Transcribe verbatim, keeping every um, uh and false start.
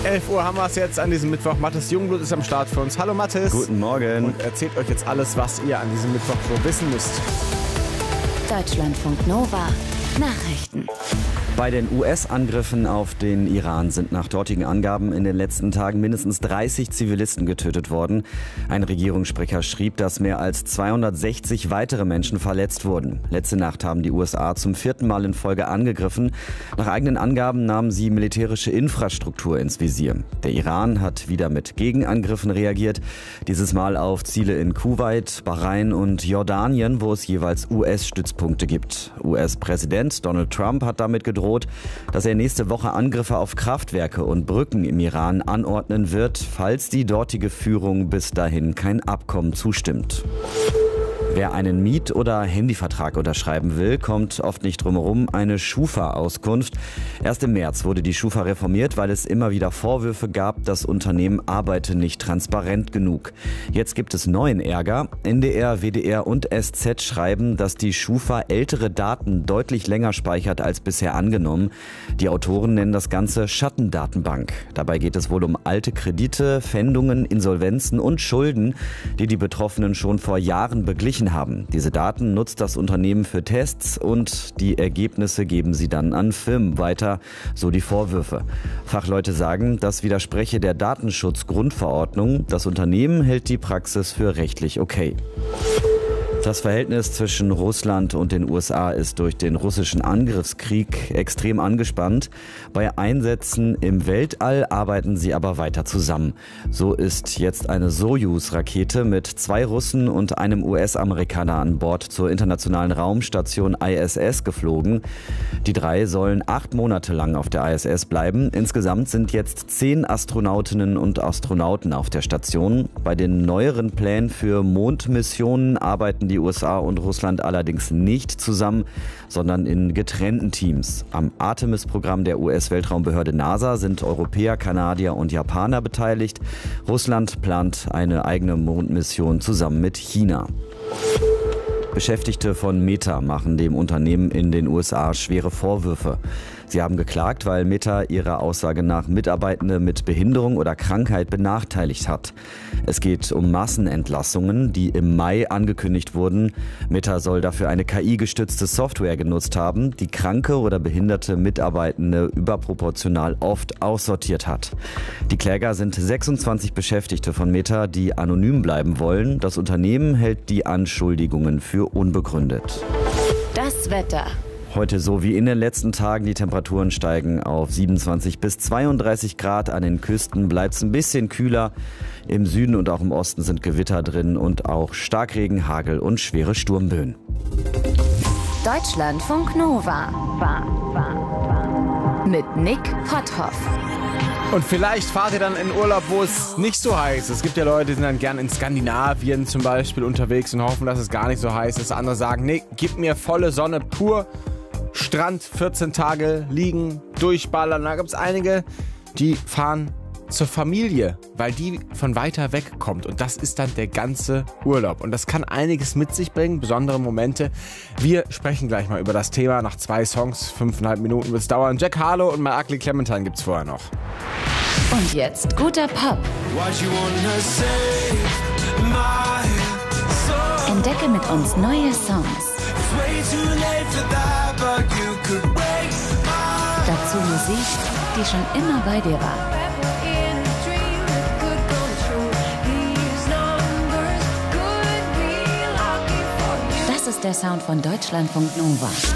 elf Uhr haben wir es jetzt an diesem Mittwoch. Mathis Jungblut ist am Start für uns. Hallo Mathis. Guten Morgen. Und erzählt euch jetzt alles, was ihr an diesem Mittwoch so wissen müsst. Deutschlandfunk Nova Nachrichten. Bei den U S-Angriffen auf den Iran sind nach dortigen Angaben in den letzten Tagen mindestens dreißig Zivilisten getötet worden. Ein Regierungssprecher schrieb, dass mehr als zweihundertsechzig weitere Menschen verletzt wurden. Letzte Nacht haben die U S A zum vierten Mal in Folge angegriffen. Nach eigenen Angaben nahmen sie militärische Infrastruktur ins Visier. Der Iran hat wieder mit Gegenangriffen reagiert. Dieses Mal auf Ziele in Kuwait, Bahrain und Jordanien, wo es jeweils U S-Stützpunkte gibt. U S-Präsident Donald Trump hat damit gedroht, dass er nächste Woche Angriffe auf Kraftwerke und Brücken im Iran anordnen wird, falls die dortige Führung bis dahin kein Abkommen zustimmt. Wer einen Miet- oder Handyvertrag unterschreiben will, kommt oft nicht drum herum, eine Schufa-Auskunft. Erst im März wurde die Schufa reformiert, weil es immer wieder Vorwürfe gab, das Unternehmen arbeite nicht transparent genug. Jetzt gibt es neuen Ärger. N D R, W D R und S Z schreiben, dass die Schufa ältere Daten deutlich länger speichert als bisher angenommen. Die Autoren nennen das Ganze Schattendatenbank. Dabei geht es wohl um alte Kredite, Pfändungen, Insolvenzen und Schulden, die die Betroffenen schon vor Jahren beglichen haben. Diese Daten nutzt das Unternehmen für Tests und die Ergebnisse geben sie dann an Firmen weiter, so die Vorwürfe. Fachleute sagen, das widerspreche der Datenschutzgrundverordnung. Das Unternehmen hält die Praxis für rechtlich okay. Das Verhältnis zwischen Russland und den U S A ist durch den russischen Angriffskrieg extrem angespannt. Bei Einsätzen im Weltall arbeiten sie aber weiter zusammen. So ist jetzt eine Sojus-Rakete mit zwei Russen und einem U S-Amerikaner an Bord zur internationalen Raumstation I S S geflogen. Die drei sollen acht Monate lang auf der I S S bleiben. Insgesamt sind jetzt zehn Astronautinnen und Astronauten auf der Station. Bei den neueren Plänen für Mondmissionen arbeiten die U S A und Russland allerdings nicht zusammen, sondern in getrennten Teams. Am Artemis-Programm der U S-Weltraumbehörde NASA sind Europäer, Kanadier und Japaner beteiligt. Russland plant eine eigene Mondmission zusammen mit China. Beschäftigte von Meta machen dem Unternehmen in den U S A schwere Vorwürfe. Sie haben geklagt, weil Meta ihrer Aussage nach Mitarbeitende mit Behinderung oder Krankheit benachteiligt hat. Es geht um Massenentlassungen, die im Mai angekündigt wurden. Meta soll dafür eine K I-gestützte Software genutzt haben, die kranke oder behinderte Mitarbeitende überproportional oft aussortiert hat. Die Kläger sind sechsundzwanzig Beschäftigte von Meta, die anonym bleiben wollen. Das Unternehmen hält die Anschuldigungen für unbegründet. Das Wetter. Heute so wie in den letzten Tagen, die Temperaturen steigen auf siebenundzwanzig bis zweiunddreißig Grad. An den Küsten bleibt es ein bisschen kühler. Im Süden und auch im Osten sind Gewitter drin und auch Starkregen, Hagel und schwere Sturmböen. Deutschlandfunk Nova. Mit Nick Potthoff. Und vielleicht fahrt ihr dann in Urlaub, wo es nicht so heiß ist. Es gibt ja Leute, die sind dann gern in Skandinavien zum Beispiel unterwegs und hoffen, dass es gar nicht so heiß ist. Andere sagen, nee, gib mir volle Sonne pur. Strand, vierzehn Tage liegen, durchballern. Da gibt es einige, die fahren zur Familie, weil die von weiter weg kommt. Und das ist dann der ganze Urlaub. Und das kann einiges mit sich bringen, besondere Momente. Wir sprechen gleich mal über das Thema. Nach zwei Songs, fünfeinhalb Minuten wird es dauern. Jack Harlow und My Ugly Clementine gibt's vorher noch. Und jetzt guter Pop. Entdecke mit uns neue Songs. Dazu Musik, die schon immer bei dir war. Das ist der Sound von Deutschlandfunk Nova.